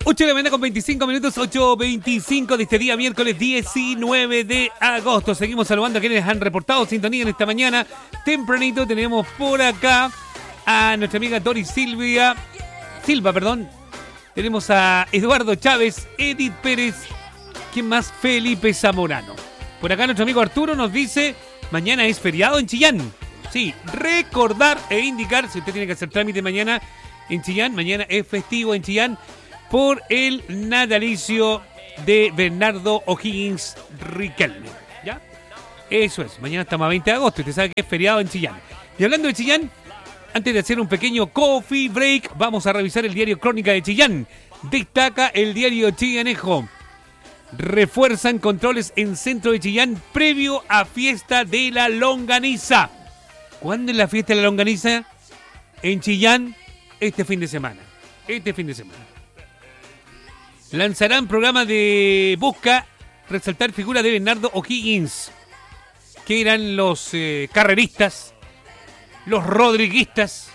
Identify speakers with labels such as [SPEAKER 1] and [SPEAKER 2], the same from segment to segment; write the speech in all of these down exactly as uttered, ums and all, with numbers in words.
[SPEAKER 1] ocho de la mañana con veinticinco minutos, ocho veinticinco de este día, miércoles diecinueve de agosto. Seguimos saludando a quienes han reportado sintonía en esta mañana. Tempranito tenemos por acá a nuestra amiga Dori Silvia, Silva, perdón. Tenemos a Eduardo Chávez, Edith Pérez, ¿quién más? Felipe Zamorano. Por acá nuestro amigo Arturo nos dice, mañana es feriado en Chillán. Sí, recordar e indicar, si usted tiene que hacer trámite mañana en Chillán, mañana es festivo en Chillán por el natalicio de Bernardo O'Higgins Riquelme. ¿Ya? Eso es, mañana estamos a veinte de agosto, usted sabe que es feriado en Chillán. Y hablando de Chillán, antes de hacer un pequeño coffee break, vamos a revisar el diario Crónica de Chillán. Destaca el diario Chillanejo. Refuerzan controles en centro de Chillán previo a fiesta de la longaniza. ¿Cuándo es la fiesta de la longaniza? En Chillán, este fin de semana. Este fin de semana. Lanzarán programa de busca resaltar figura de Bernardo O'Higgins, que eran los eh, carreristas, los rodriguistas,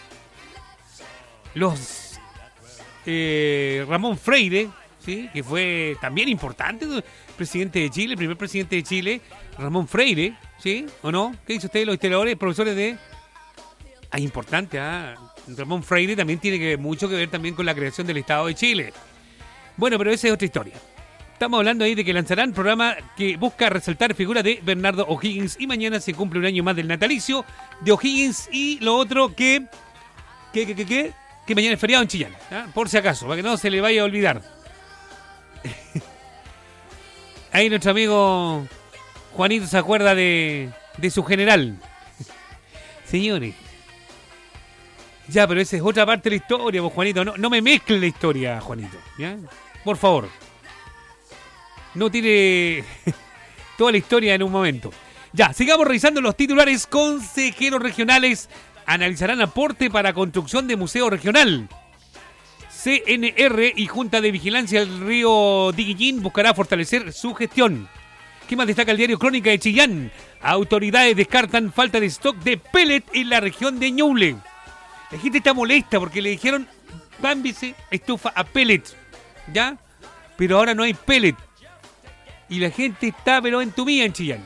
[SPEAKER 1] los eh, Ramón Freire, ¿sí? Que fue también importante, presidente de Chile, primer presidente de Chile, Ramón Freire, ¿sí? ¿O no? ¿Qué dice usted, los historiadores, profesores de...? Ah, importante, ah. Ramón Freire también tiene que, mucho que ver también con la creación del Estado de Chile. Bueno, pero esa es otra historia. Estamos hablando ahí de que lanzarán programa que busca resaltar figura de Bernardo O'Higgins y mañana se cumple un año más del natalicio de O'Higgins y lo otro que... que, que, que, que, que mañana es feriado en Chillán, ¿ah? Por si acaso, para que no se le vaya a olvidar. Ahí nuestro amigo Juanito se acuerda de, de su general. Señores. Ya, pero esa es otra parte de la historia, vos, Juanito. No, no me mezcle la historia, Juanito. ¿Ya? Por favor. No tire toda la historia en un momento. Ya, sigamos revisando los titulares. Consejeros regionales analizarán aporte para construcción de museo regional. C N R y Junta de Vigilancia del Río Diguillín buscará fortalecer su gestión. ¿Qué más destaca el diario Crónica de Chillán? Autoridades descartan falta de stock de pellet en la región de Ñuble. La gente está molesta porque le dijeron cámbiese estufa a pellet, ¿ya? Pero ahora no hay pellet. Y la gente está pero entumida en Chillán.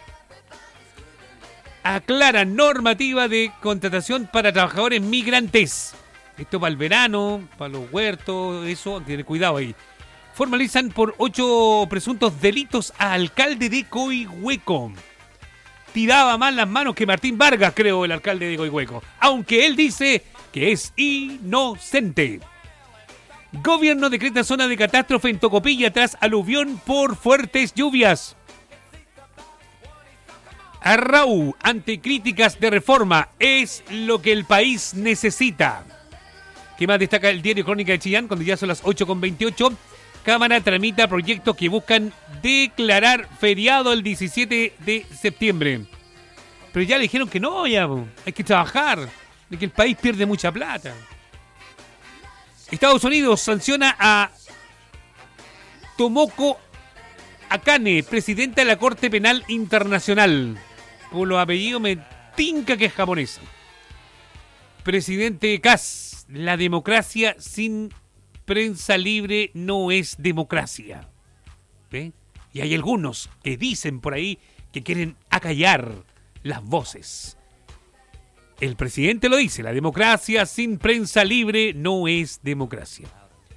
[SPEAKER 1] Aclaran normativa de contratación para trabajadores migrantes. Esto para el verano, para los huertos, eso, tiene cuidado ahí. Formalizan por ocho presuntos delitos a alcalde de Coihueco. Tiraba más las manos que Martín Vargas, creo, el alcalde de Coihueco. Aunque él dice que es inocente. Gobierno decreta zona de catástrofe en Tocopilla tras aluvión por fuertes lluvias. Arrau, ante críticas de reforma, es lo que el país necesita. ¿Qué más destaca el diario Crónica de Chillán? Cuando ya son las ocho con veintiocho. Cámara tramita proyectos que buscan declarar feriado el diecisiete de septiembre. Pero ya le dijeron que no, ya, hay que trabajar, de que el país pierde mucha plata. Estados Unidos sanciona a Tomoko Akane, presidenta de la Corte Penal Internacional. Por los apellidos me tinca que es japonesa. Presidente Kass, la democracia sin prensa libre no es democracia. ¿Ve? Y hay algunos que dicen por ahí que quieren acallar las voces. El presidente lo dice, la democracia sin prensa libre no es democracia.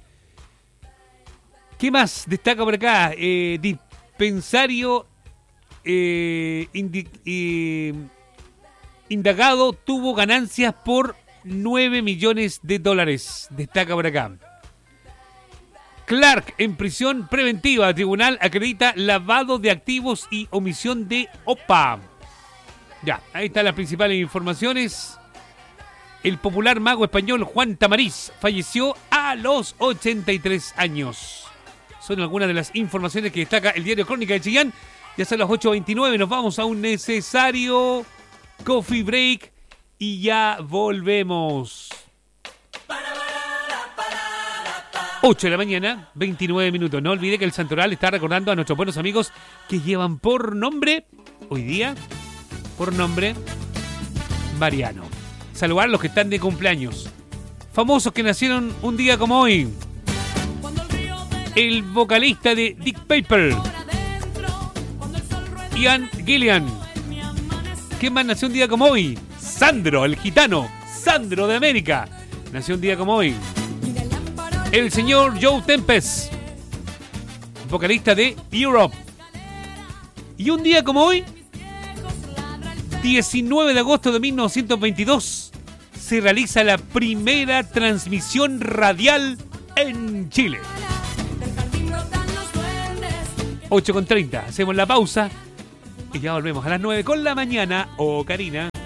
[SPEAKER 1] ¿Qué más destaca por acá? Eh, dispensario eh, indi, eh, indagado tuvo ganancias por nueve millones de dólares. Destaca por acá. Clark en prisión preventiva. Tribunal acredita lavado de activos y omisión de O P A. Ya, ahí están las principales informaciones. El popular mago español Juan Tamariz falleció a los ochenta y tres años. Son algunas de las informaciones que destaca el diario Crónica de Chillán. Ya son las ocho veintinueve, nos vamos a un necesario coffee break y ya volvemos. ocho de la mañana, veintinueve minutos. No olvide que el Santoral está recordando a nuestros buenos amigos que llevan por nombre, hoy día, por nombre, Mariano. Saludar a los que están de cumpleaños. Famosos que nacieron un día como hoy. el vocalista de Deep Purple, Ian Gillan. ¿Quién más nació un día como hoy? Sandro, el gitano, Sandro de América, nació un día como hoy. El señor Joe Tempest, vocalista de Europe. Y un día como hoy, diecinueve de agosto de mil novecientos veintidós, se realiza la primera transmisión radial en Chile. ocho con treinta, hacemos la pausa y ya volvemos a las nueve con la mañana. Oh, Karina.